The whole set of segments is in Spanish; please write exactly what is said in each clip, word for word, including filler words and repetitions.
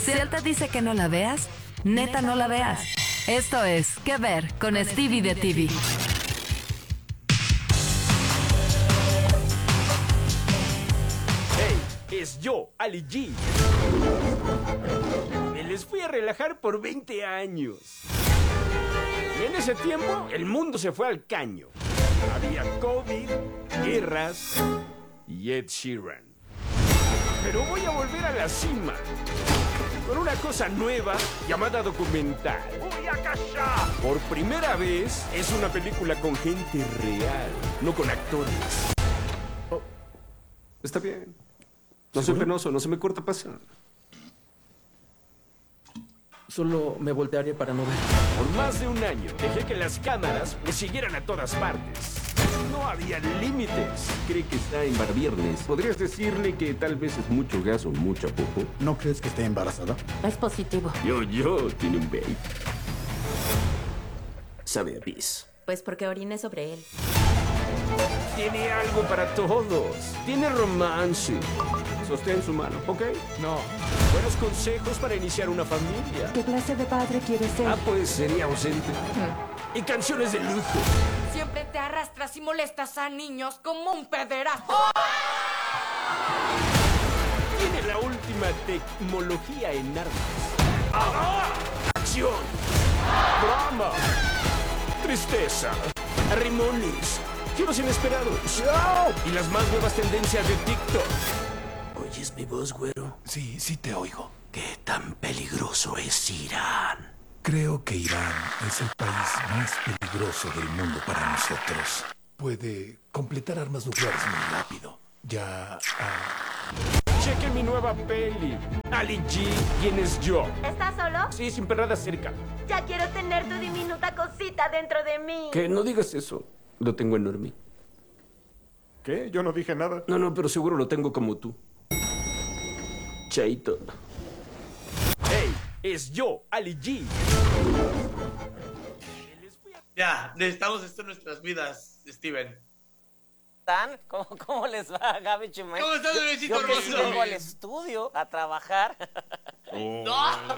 Si él te dice que no la veas, neta no la veas. Esto es ¿Qué ver? Con Stevie de T V. Hey, es yo, Ali G. Me les fui a relajar por veinte años. Y en ese tiempo, el mundo se fue al caño. Había COVID, guerras y Ed Sheeran. Pero voy a volver a la cima. Con una cosa nueva llamada documental. ¡Voy a callar! Por primera vez es una película con gente real, no con actores. Oh, está bien. No soy penoso, no se me corta pasar. Solo me voltearé para no ver. Por más de un año dejé que las cámaras me siguieran a todas partes. No había límites. Cree que está en bar viernes. ¿Podrías decirle que tal vez es mucho gas o mucha popo? ¿No crees que esté embarazada? Es positivo. Yo, yo, tiene un baby. Sabe a pis. Pues porque orine sobre él. Tiene algo para todos. Tiene romance. Sostén su mano, ¿ok? No. Buenos consejos para iniciar una familia. ¿Qué clase de padre quieres ser? Ah, pues sería ausente. Y canciones de lujo. Siempre te arrastras y molestas a niños como un pederasta. Tiene la última tecnología en armas. ¡Ah! ¡Acción! ¡Drama! ¡Tristeza! ¡Arrimones! ¡Giros inesperados! ¡Y las más nuevas tendencias de TikTok! ¿Oyes mi voz, güero? Sí, sí te oigo. ¿Qué tan peligroso es Irán? Creo que Irán es el país más peligroso del mundo para nosotros. Puede completar armas nucleares muy rápido. Ya... Ah... Cheque mi nueva peli. Ali G, ¿quién es yo? ¿Estás solo? Sí, sin perrada cerca. Ya quiero tener tu diminuta cosita dentro de mí. Que no digas eso. Lo tengo enorme. ¿Qué? Yo no dije nada. No, no, pero seguro lo tengo como tú. Chaito. Hey, es yo, Ali G. Ya, necesitamos esto en nuestras vidas, Steven. ¿Están? ¿Cómo, cómo les va, Gaby Chimay? ¿Cómo estás, bebecito Yo que sí hermoso? vengo al estudio a trabajar. Oh. No,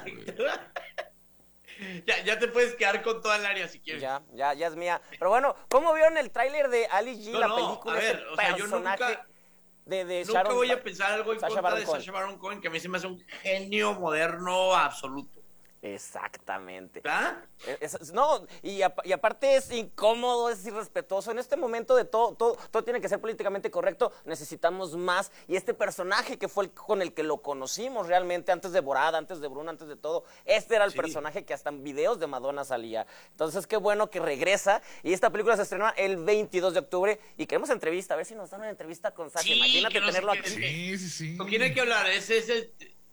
ya, ya te puedes quedar con toda el área si quieres. Ya, ya, ya es mía. Pero bueno, ¿cómo vieron el tráiler de Ali G, No, la no, película? a ver, ese o sea, yo personaje nunca- de, de Nunca Sharon, voy a pensar algo en Sacha contra Baron de Cohen. Sacha Baron Cohen, que a mí se me hace un genio moderno absoluto. Exactamente. ¿Ah? Es- es- no, y, a- y aparte es incómodo, es irrespetuoso. En este momento de todo, todo, todo tiene que ser políticamente correcto, necesitamos más. Y este personaje que fue el con el que lo conocimos realmente, antes de Borat, antes de Bruno, antes de todo, este era el Sí. personaje que hasta en videos de Madonna salía. Entonces, qué bueno que regresa. Y esta película se estrenó el veintidós de octubre. Y queremos entrevista, a ver si nos dan una entrevista con Sacha. Sí, Imagínate que no sé tenerlo qué- aquí. Sí, sí, sí. ¿Con quién hay que hablar? Es ese.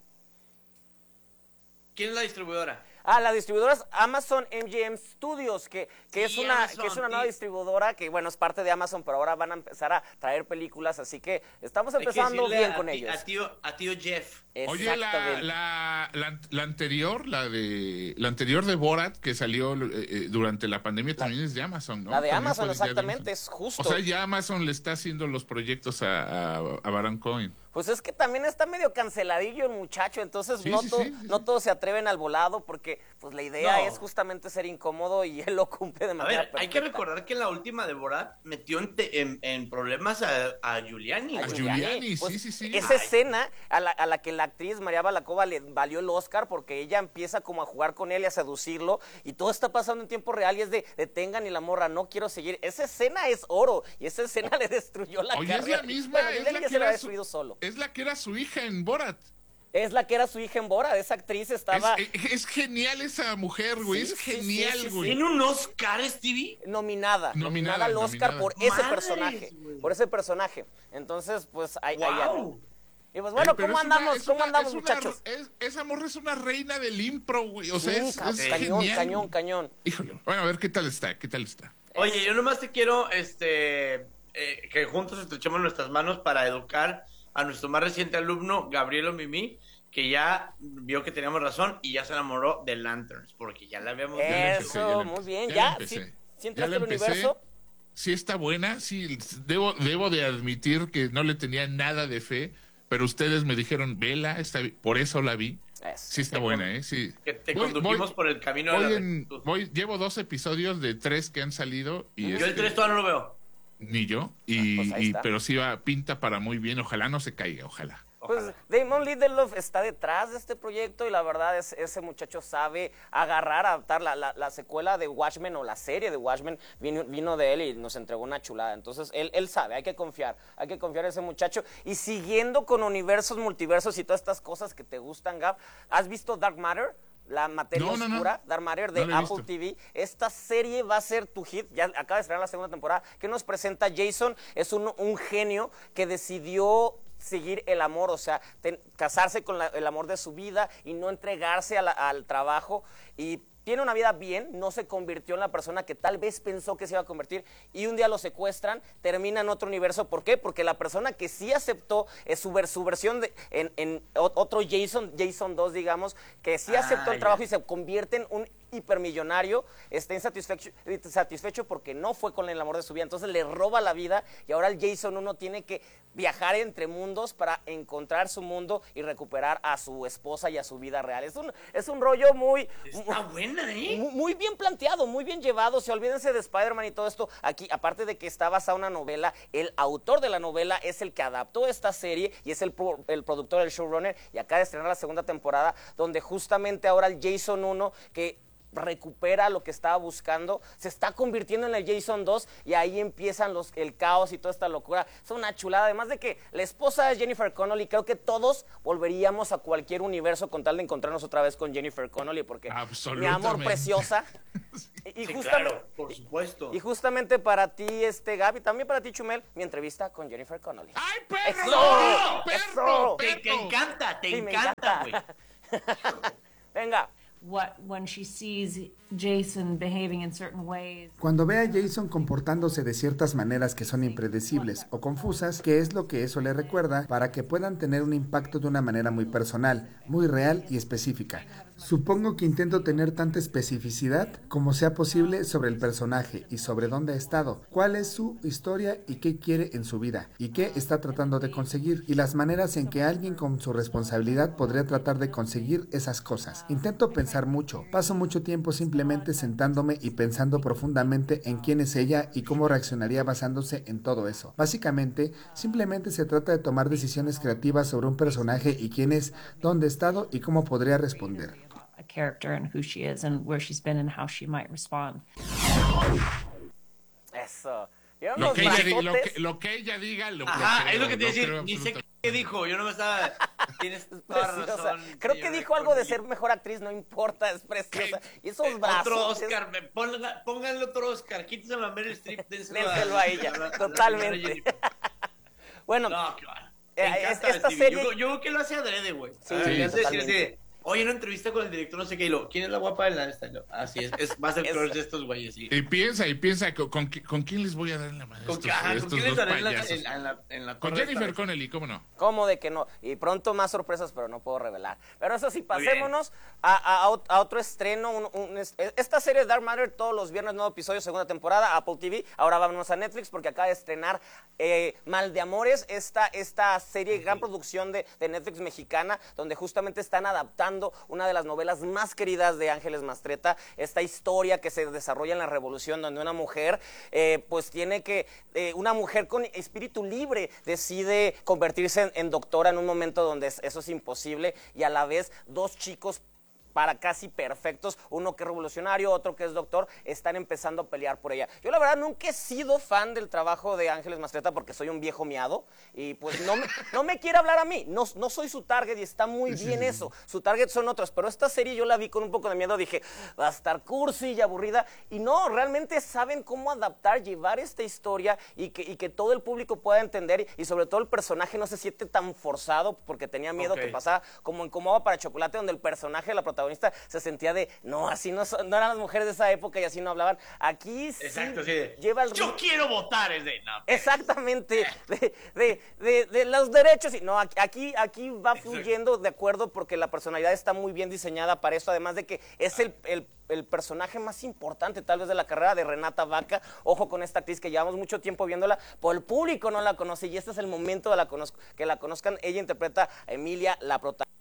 ¿Quién es la distribuidora? Ah, la distribuidora es Amazon M G M Studios, que, que, Sí, es una, Amazon, que es una nueva sí. distribuidora que, bueno, es parte de Amazon, pero ahora van a empezar a traer películas, así que estamos Hay que empezando decirle bien a con ti- ellos. A tío, a tío Jeff. Oye, la, Exactamente. la, la, la anterior, la de la anterior de Borat, que salió eh, eh, durante la pandemia, también es de Amazon, ¿no? La de También Amazon, fue de exactamente, Amazon. es justo. O sea, ya Amazon le está haciendo los proyectos a, a, a Baron Cohen. Pues es que también está medio canceladillo el muchacho, entonces Sí, no, sí, to- sí, sí, no sí. todos se atreven al volado porque pues la idea No. es justamente ser incómodo y él lo cumple de A manera ver, hay que perfecta. recordar que en la última de Borat metió en, te- en, en problemas a, a Giuliani. A güey. Giuliani, Pues, sí, sí, sí. Esa escena a la, a la que la actriz María Balacova le valió el Oscar porque ella empieza como a jugar con él y a seducirlo y todo está pasando en tiempo real y es de detengan y la morra, no quiero seguir. Esa escena es oro y esa escena le destruyó la Oye, es carrera. la misma, Bueno, es Giuliani la ya que se la ha era su, destruido solo. es la que era su hija en Borat. Es la que era su hija en Bora, esa actriz estaba Es, es- es genial esa mujer, güey, Sí, es sí, sí, genial, sí, sí. güey. ¿Tiene un Oscar, Stevie? nominada, Nominada, nominada al Oscar nominada. por ese Madres, personaje, güey. por ese personaje. Entonces, pues ahí, ahí anda. ¡Wow! Y pues bueno, Eh, pero ¿cómo es una- andamos? es ¿Cómo una- andamos, es una- muchachos? es- esa morra es una reina del impro, güey. O sea, Sí, es, ca- es cañón, genial, cañón, güey. cañón. Híjole. Bueno, a ver qué tal está, qué tal está. Oye, yo nomás te quiero este, eh, que juntos estrechemos nuestras manos para educar a nuestro más reciente alumno, Gabrielo Mimi, que ya vio que teníamos razón y ya se enamoró de Lanterns, porque ya la habíamos Ya la visto. empecé, ya la Eso, empecé, muy bien. ya ¿Ya? la ¿Sí, empecé. sí Ya entraste la al empecé. universo? Sí está buena, sí, debo, debo de admitir que no le tenía nada de fe, pero ustedes me dijeron, vela, está bi-". Por eso la vi. es. Sí está buena, ¿eh? Sí. Que te Voy- condujimos voy- por el camino Voy de la en- rectitud. voy- llevo dos episodios de tres que han salido y Yo el este, tres todavía no lo veo. ni yo, y, pues ahí y- está. pero sí va, pinta para muy bien. Ojalá no se caiga, ojalá. Pues Damon Lindelof está detrás de este proyecto y la verdad es ese muchacho sabe agarrar, adaptar la, la, la secuela de Watchmen o la serie de Watchmen vino, vino de él y nos entregó una chulada. Entonces él, él sabe, hay que confiar, hay que confiar en ese muchacho. Y siguiendo con universos, multiversos y todas estas cosas que te gustan, Gab, ¿has visto Dark Matter? La materia No, no, no. oscura, Dark Matter de No la he Apple visto. T V. Esta serie va a ser tu hit, ya acaba de estrenar la segunda temporada. ¿Qué nos presenta Jason? Es un, un genio que decidió seguir el amor, o sea, ten- casarse con la- el amor de su vida y no entregarse a la- al trabajo, y tiene una vida bien, no se convirtió en la persona que tal vez pensó que se iba a convertir, y un día lo secuestran, termina en otro universo. ¿Por qué? Porque la persona que sí aceptó es su, ver- su versión de, en, en o- otro Jason, Jason dos, digamos, que sí aceptó Ah, el ya. trabajo y se convierte en un hipermillonario, está insatisfecho satisfecho porque no fue con el amor de su vida, entonces le roba la vida y ahora el Jason uno tiene que viajar entre mundos para encontrar su mundo y recuperar a su esposa y a su vida real. Es un, es un rollo muy... Está buena, ¿eh? Muy, muy bien planteado, muy bien llevado. Se olvídense de Spider-Man y todo esto. Aquí, aparte de que está basada en una novela, el autor de la novela es el que adaptó esta serie y es el, pro- el productor, el showrunner, y acaba de estrenar la segunda temporada, donde justamente ahora el Jason uno, que recupera lo que estaba buscando, se está convirtiendo en el Jason dos y ahí empiezan los, el caos y toda esta locura. Es una chulada, además de que la esposa es Jennifer Connelly. Creo que todos volveríamos a cualquier universo con tal de encontrarnos otra vez con Jennifer Connelly, porque mi amor Absolutamente. preciosa. Y, y Sí, justamente, claro, por supuesto. y justamente para ti, este Gaby, también para ti, Chumel, mi entrevista con Jennifer Connelly. ¡Ay, perro! ¡Eso! ¡Perro! ¡Eso! Te, te encanta, te Sí, me encanta, güey. Venga. What when she sees Jason behaving in certain ways. Cuando ve a Jason comportándose de ciertas maneras que son impredecibles o confusas, ¿qué es lo que eso le recuerda para que puedan tener un impacto de una manera muy personal, muy real y específica? Supongo que intento tener tanta especificidad como sea posible sobre el personaje y sobre dónde ha estado, cuál es su historia y qué quiere en su vida y qué está tratando de conseguir y las maneras en que alguien con su responsabilidad podría tratar de conseguir esas cosas. Intento pensar mucho, paso mucho tiempo simplemente sentándome y pensando profundamente en quién es ella y cómo reaccionaría basándose en todo eso. Básicamente, simplemente se trata de tomar decisiones creativas sobre un personaje y quién es, dónde ha estado y cómo podría responder. A character and who she is and where she's been and how she might respond. Eso. ¿Vieron Lo los que, ella diga, lo, brazotes? que, lo que ella diga, lo, lo Ajá, creo, es lo que te lo iba a decir. creo Ni sé absolutamente. qué dijo. Yo no me estaba. Tienes toda Preciosa. razón. Creo que señora dijo algo de Connelly. ser mejor actriz, no importa, es preciosa. Y esos brazos. Otro Oscar, me- ponla- pónganle otro Oscar, quítense a Meryl Streep, dénselo Dénselo a ella, totalmente. Bueno, No, claro. eh, Me es- encanta esta Stevie. Yo, Yo, yo creo que lo hace adrede, güey. Sí, Ah, sí, le hace decir así totalmente. de, oye, una entrevista con el director, no sé qué, y lo, ¿quién es la guapa de la esta? Y lo, Así es, es, va a ser cruel de estos güeyes, sí. Y piensa, y piensa, ¿con, con, qui- con quién les voy a dar en la mano? ¿Con, Estos- ajá, ¿con estos quién les dos daré en la, payasos. en, en la, en la Con torre Jennifer esta? Connelly, ¿cómo no? ¿Cómo de que no? Y pronto más sorpresas, pero no puedo revelar. Pero eso sí, Muy bien. pasémonos a, a- a ot- a otro estreno. un- un- es- esta serie Dark Matter todos los viernes, nuevo episodio, segunda temporada, Apple T V. Ahora vámonos a Netflix porque acaba de estrenar eh, Mal de Amores, esta, esta serie, gran producción de, de Netflix mexicana, donde justamente están adaptando una de las novelas más queridas de Ángeles Mastretta, esta historia que se desarrolla en la Revolución, donde una mujer, eh, pues tiene que, eh, una mujer con espíritu libre decide convertirse en, en doctora en un momento donde es- eso es imposible, y a la vez dos chicos para casi perfectos, uno que es revolucionario, otro que es doctor, están empezando a pelear por ella. Yo la verdad nunca he sido fan del trabajo de Ángeles Mastretta porque soy un viejo miado y pues no me, no me quiere hablar a mí, no, no soy su target y está muy Sí, bien sí, sí. eso. Su target son otros, pero esta serie yo la vi con un poco de miedo, dije, va a estar cursi y aburrida, y no, realmente saben cómo adaptar, llevar esta historia y que, y que todo el público pueda entender, y sobre todo el personaje no se siente tan forzado, porque tenía miedo Ok. que pasara como en Como Agua para Chocolate, donde el personaje de la protagonista se sentía de, no, así no, son- no eran las mujeres de esa época y así no hablaban. Aquí sí Exacto, sí. de, lleva el Yo quiero votar, es de, no. Exactamente, de, de, de, de los derechos. y No, aquí- aquí, aquí va fluyendo de acuerdo porque la personalidad está muy bien diseñada para eso, además de que es el, el, el personaje más importante tal vez de la carrera de Renata Vaca. Ojo con esta actriz que llevamos mucho tiempo viéndola, por el público no la conoce y este es el momento de la conozco, que la conozcan. Ella interpreta a Emilia, la protagonista.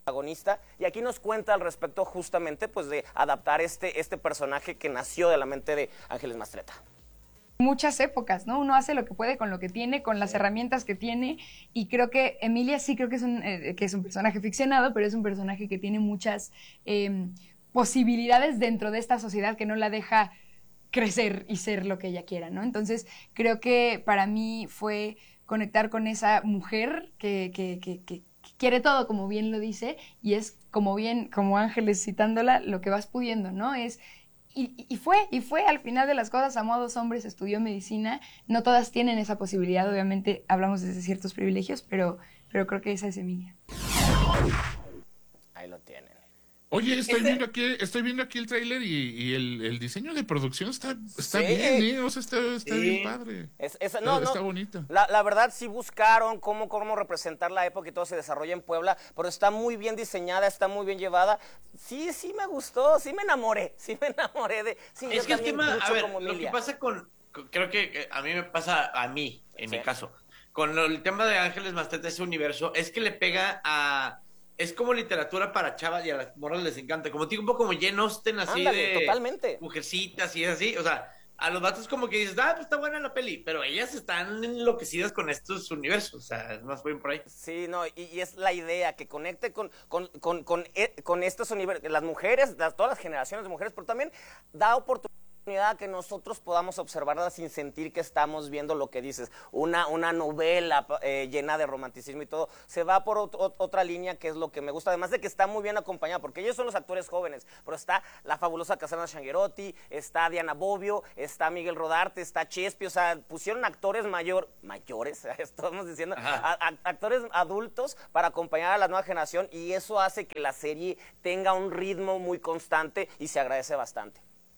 protagonista, y aquí nos cuenta al respecto justamente pues de adaptar este, este personaje que nació de la mente de Ángeles Mastretta. Muchas épocas, ¿no? Uno hace lo que puede con lo que tiene, con las herramientas que tiene, y creo que Emilia sí creo que es un, eh, que es un personaje ficcionado, pero es un personaje que tiene muchas eh, posibilidades dentro de esta sociedad que no la deja crecer y ser lo que ella quiera, ¿no? Entonces creo que para mí fue conectar con esa mujer que, que, que, que quiere todo, como bien lo dice, y es como bien, como Ángeles citándola, lo que vas pudiendo, ¿no? Es, y, y fue, y fue al final de las cosas, amó a dos hombres, estudió medicina, no todas tienen esa posibilidad, obviamente hablamos desde ciertos privilegios, pero, pero creo que esa es Emilia. Ahí lo tienen. Oye, estoy Este- viendo aquí, estoy viendo aquí el tráiler y, y el, el diseño de producción está, está Sí. bien, ¿eh? O sea, está, está Sí. bien padre. Es, es- no, está no, bonito. La, la verdad sí buscaron cómo, cómo representar la época y todo se desarrolla en Puebla, pero está muy bien diseñada, está muy bien llevada. Sí, sí me gustó, sí me enamoré, sí me enamoré de... Sí, Es yo que el también tema, lucho a ver, como lo que Emilia. pasa con, con- creo que eh, a mí me pasa, a mí, en Sí. mi caso, con lo- el tema de Ángeles Mastretta, ese universo, es que le pega a... Es como literatura para chavas y a las morras les encanta. Como tipo como Jane Austen, así Ándale, de... totalmente. Mujercitas y así, o sea... A los vatos como que dices, ah, pues está buena la peli, pero ellas están enloquecidas con estos universos, o sea, es más bien por ahí. Sí, no, y, y es la idea, que conecte con, con, con, con, eh, con estos universos, las mujeres, las, todas las generaciones de mujeres, pero también da oportunidad a que nosotros podamos observarla sin sentir que estamos viendo lo que dices, una, una novela eh, llena de romanticismo y todo, se va por ot- ot- otra línea que es lo que me gusta, además de que está muy bien acompañada, porque ellos son los actores jóvenes, pero está la fabulosa Cassandra Changuerotti, está Diana Bobbio, está Miguel Rodarte, está Chespi, o sea, pusieron actores mayor, mayores, estamos diciendo, a- a- actores adultos para acompañar a la nueva generación, y eso hace que la serie tenga un ritmo muy constante y se agradece bastante.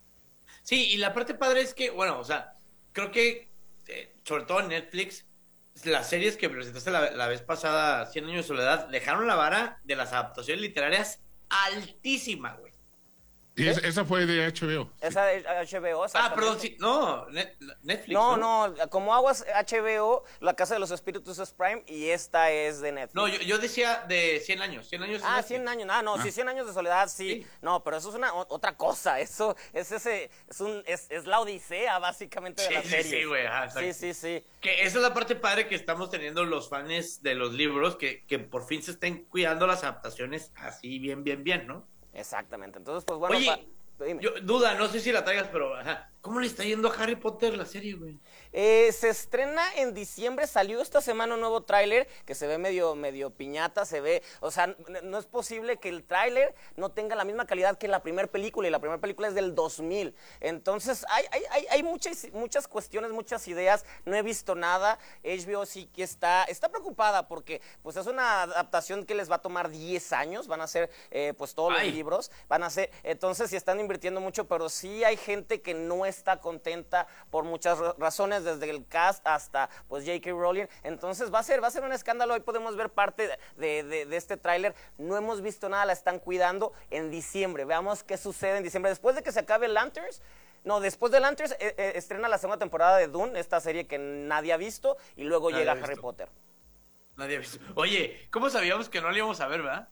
Sí, y la parte padre es que, bueno, o sea, creo que, eh, sobre todo en Netflix, las series que presentaste la, la vez pasada, Cien años de soledad, dejaron la vara de las adaptaciones literarias altísima, güey. Y es- esa fue de H B O. Esa es H B O. Ah, perdón, sí, no, Net- Netflix. No, no, como aguas H B O, La Casa de los Espíritus es Prime y esta es de Netflix. No, yo, yo decía de cien años, cien años. Ah, cien años, ah, no, Ah. sí, cien años de soledad, sí. No, pero eso es una o- otra cosa, eso es ese, es un, es, es la odisea básicamente de Sí, la sí, serie. sí, güey, ajá, Sí, exacto. sí, sí. Que esa es la parte padre que estamos teniendo los fans de los libros, que, que por fin se estén cuidando las adaptaciones así bien, bien, bien, ¿no? Exactamente, entonces pues bueno. Oye, pa- dime. yo, duda, no sé si la traigas, pero ajá, ¿cómo le está yendo a Harry Potter la serie, güey? Eh, se estrena en diciembre, salió esta semana un nuevo tráiler que se ve medio, medio piñata, se ve, o sea, n- no es posible que el tráiler no tenga la misma calidad que la primera película, y la primera película es del dos mil, entonces hay, hay, hay, hay muchas, muchas cuestiones, muchas ideas, no he visto nada, H B O sí que está, está preocupada porque pues es una adaptación que les va a tomar diez años, van a ser eh, pues todos Ay. los libros, van a ser, entonces sí están invirtiendo mucho, pero sí hay gente que no está contenta por muchas ra- razones, desde el cast hasta pues J K Rowling, entonces va a ser va a ser un escándalo. Hoy podemos ver parte de, de, de este tráiler, no hemos visto nada, la están cuidando. En diciembre, veamos qué sucede en diciembre, después de que se acabe Lanterns. No, después de Lanterns eh, eh, estrena la segunda temporada de Dune, esta serie que nadie ha visto, y luego Nadie llega ha Harry visto. Potter. Nadie ha visto. Oye, ¿cómo sabíamos que no le íbamos a ver, verdad?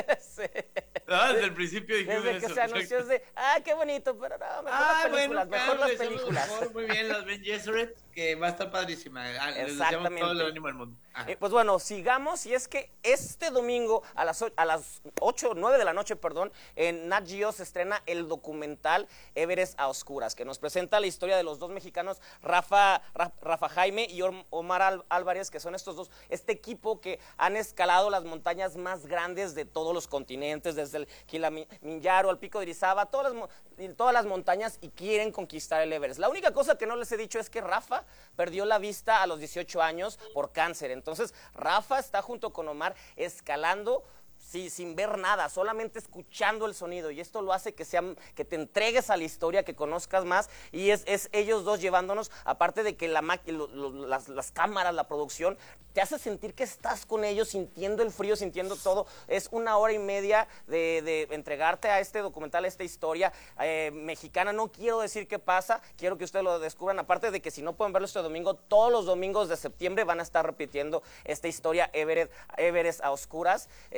Ah, desde el principio dijimos Desde que eso. se anunció es de, ah, qué bonito, pero no, mejor Ah, las bueno, películas, mejor claro, las le echamos películas. mejor, muy bien, las Ben Gesserit, que va a estar padrísima. Ah, les deseamos Exactamente. todo el ánimo del mundo. Ah. Eh, pues bueno, sigamos, y es que este domingo a las, o- a las ocho, nueve de la noche, perdón, en Nat Geo se estrena el documental Everest a Oscuras, que nos presenta la historia de los dos mexicanos, Rafa, Ra- Rafa Jaime y Or- Omar Al- Álvarez, que son estos dos, este equipo que han escalado las montañas más grandes de todos los continentes, desde el Kilimanjaro al Pico de Orizaba, todas las, mo- y todas las montañas, y quieren conquistar el Everest. La única cosa que no les he dicho es que Rafa perdió la vista a los dieciocho años por cáncer. Entonces, Rafa está junto con Omar escalando sí, sin ver nada, solamente escuchando el sonido, y esto lo hace que, sean, que te entregues a la historia, que conozcas más, y es, es ellos dos llevándonos, aparte de que la maqui- lo- lo- las, las cámaras, la producción, te hace sentir que estás con ellos, sintiendo el frío, sintiendo todo. Es una hora y media de, de entregarte a este documental, a esta historia eh, mexicana. No quiero decir qué pasa, quiero que ustedes lo descubran, aparte de que si no pueden verlo este domingo, todos los domingos de septiembre van a estar repitiendo esta historia Everest, Everest a oscuras. Eh, es apasionante.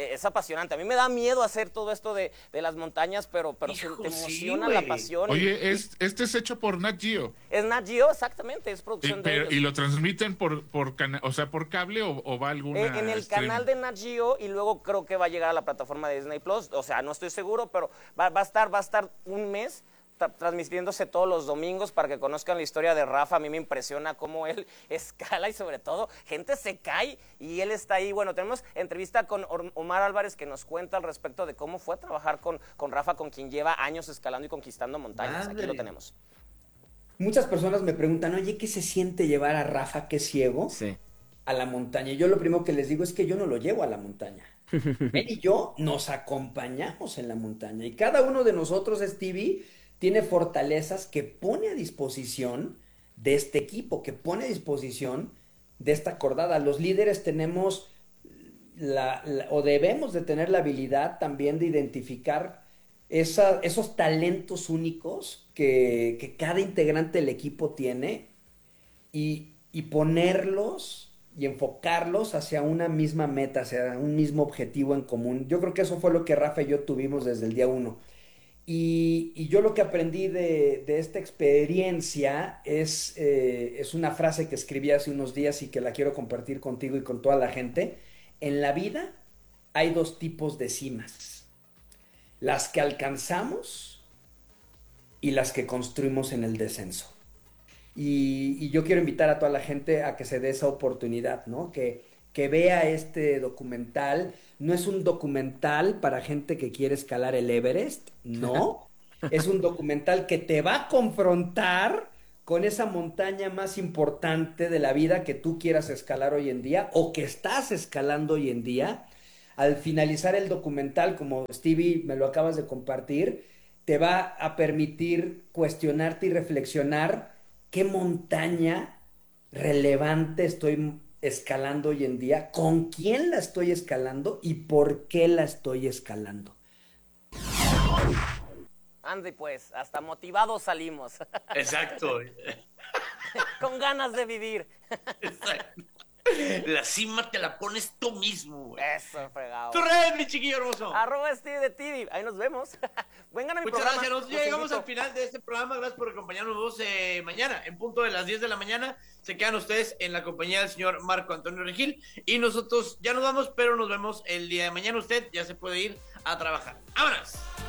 apasionante. A mí me da miedo hacer todo esto de, de las montañas, pero, pero Hijo, te sí, emociona güey. la pasión. Oye, es, este es hecho por Nat Geo. Es Nat Geo, exactamente, es Y, producción de pero- ellos. y lo transmiten por, por cana- o sea, por cable o, o va alguna Eh, en el streaming? canal de Nat Geo y luego creo que va a llegar a la plataforma de Disney Plus. O sea, no estoy seguro, pero va, va a estar, va a estar un mes tra- transmitiéndose todos los domingos para que conozcan la historia de Rafa. A mí me impresiona cómo él escala y sobre todo gente se cae y él está ahí. Bueno, tenemos entrevista con Or- Omar Álvarez que nos cuenta al respecto de cómo fue trabajar con, con Rafa, con quien lleva años escalando y conquistando montañas. Aquí lo tenemos. Muchas personas me preguntan, oye, ¿qué se siente llevar a Rafa, que es ciego, Sí. a la montaña? Y yo lo primero que les digo es que yo no lo llevo a la montaña. Él y yo nos acompañamos en la montaña. Y cada uno de nosotros, Stevie, tiene fortalezas que pone a disposición de este equipo, que pone a disposición de esta cordada. Los líderes tenemos la, la- o debemos de tener la habilidad también de identificar esa- esos talentos únicos que, que cada integrante del equipo tiene y, y ponerlos y enfocarlos hacia una misma meta, hacia un mismo objetivo en común. Yo creo que eso fue lo que Rafa y yo tuvimos desde el día uno. Y, y yo lo que aprendí de, de esta experiencia es, eh, es una frase que escribí hace unos días y que la quiero compartir contigo y con toda la gente. En la vida hay dos tipos de cimas: las que alcanzamos y las que construimos en el descenso. Y, y yo quiero invitar a toda la gente a que se dé esa oportunidad, ¿no? Que, que vea este documental. No es un documental para gente que quiere escalar el Everest, no. Es un documental que te va a confrontar con esa montaña más importante de la vida que tú quieras escalar hoy en día o que estás escalando hoy en día. Al finalizar el documental, como Stevie me lo acabas de compartir, te va a permitir cuestionarte y reflexionar qué montaña relevante estoy escalando hoy en día, con quién la estoy escalando y por qué la estoy escalando. Andy, pues, hasta motivados salimos. Exacto. Con ganas de vivir. Exacto. La cima te la pones tú mismo, güey. Eso, fregado. Tu red, mi chiquillo hermoso. Arroba Steve de T V. Ahí nos vemos. Vengan a mi Muchas programa. gracias. Nosotros ya Los llegamos invito. al final de este programa. Gracias por acompañarnos eh, mañana. En punto de las diez de la mañana se quedan ustedes en la compañía del señor Marco Antonio Regil. Y nosotros ya nos vamos, pero nos vemos el día de mañana. Usted ya se puede ir a trabajar. ¡Vámonos!